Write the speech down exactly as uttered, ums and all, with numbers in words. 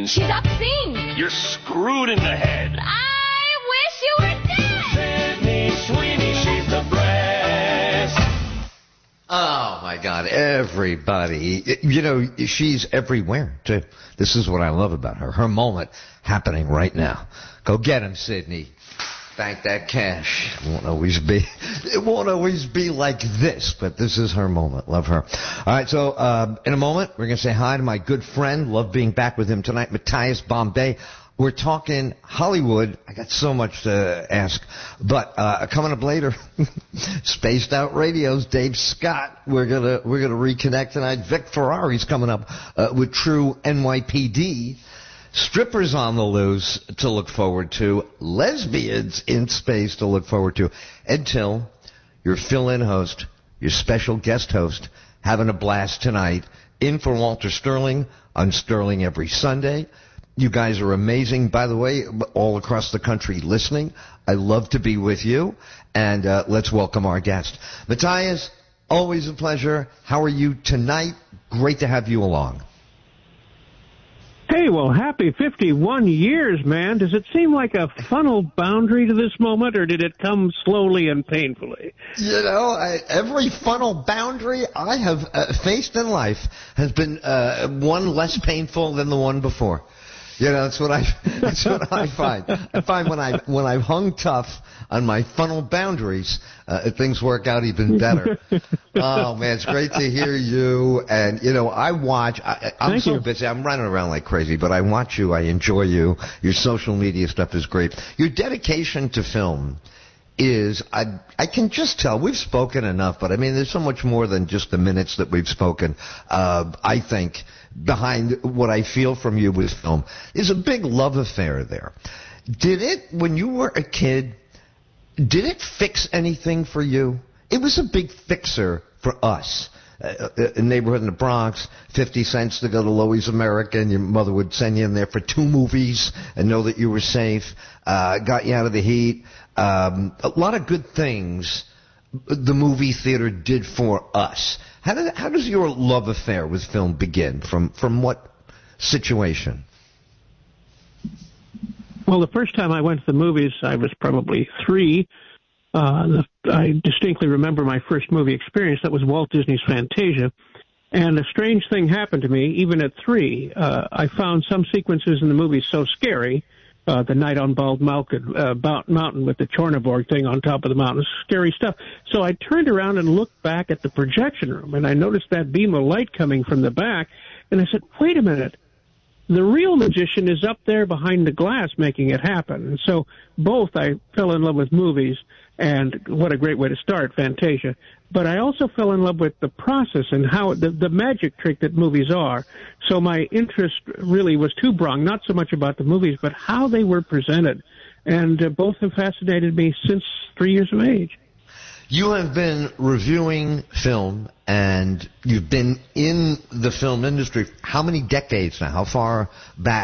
means she's obscene. you're screwed in the head. I wish you were dead. Sydney Sweeney, she's the best. Oh, my God, everybody. You know, she's everywhere, too. This is what I love about her. Her moment happening right now. Go get him, Sydney. Bank that cash. It won't always be, it won't always be like this, but this is her moment. Love her. All right, so uh, in a moment, we're going to say hi to my good friend. Love being back with him tonight, Matthias Bombay. We're talking Hollywood. I got so much to ask. But uh, coming up later, Spaced Out Radio's Dave Scott. We're gonna we're gonna reconnect tonight. Vic Ferrari's coming up uh, with True N Y P D. Strippers on the loose to look forward to. Lesbians in space to look forward to. Ed Till, your fill-in host, your special guest host, having a blast tonight. In for Walter Sterling on Sterling every Sunday. You guys are amazing, by the way, all across the country listening. I love to be with you. And uh, let's welcome our guest. Matthias, always a pleasure. How are you tonight? Great to have you along. Hey, well, happy fifty-one years, man. Does it seem like a funnel boundary to this moment, or did it come slowly and painfully? You know, I, every funnel boundary I have uh, faced in life has been uh, one less painful than the one before. You know, that's what I that's what I find. I find when I when I've hung tough on my funnel boundaries, uh, things work out even better. Oh man, it's great to hear you. And you know, I watch. I, I'm Thank so you. busy. I'm running around like crazy, but I watch you. I enjoy you. Your social media stuff is great. Your dedication to film is, I I can just tell, we've spoken enough, but I mean, there's so much more than just the minutes that we've spoken, uh, I think, behind what I feel from you with film. There's a big love affair there. Did it, when you were a kid, did it fix anything for you? It was a big fixer for us. Uh, a neighborhood in the Bronx, fifty cents to go to Loews America, and your mother would send you in there for two movies and know that you were safe, uh, got you out of the heat. Um, a lot of good things the movie theater did for us. How, did, how does your love affair with film begin? From, from what situation? Well, the first time I went to the movies, I was probably three. Uh, I distinctly remember my first movie experience. That was Walt Disney's Fantasia. And a strange thing happened to me, even at three. Uh, I found some sequences in the movie so scary, uh, the night on Bald Mountain, uh, Mountain with the Chornaborg thing on top of the mountain, scary stuff. So I turned around and looked back at the projection room, and I noticed that beam of light coming from the back, and I said, wait a minute. The real magician is up there behind the glass making it happen. And so both I fell in love with movies, and what a great way to start, Fantasia. But I also fell in love with the process and how the, the magic trick that movies are. So my interest really was two-pronged, not so much about the movies, but how they were presented. And uh, both have fascinated me since three years of age. You have been reviewing film, and you've been in the film industry how many decades now? How far back?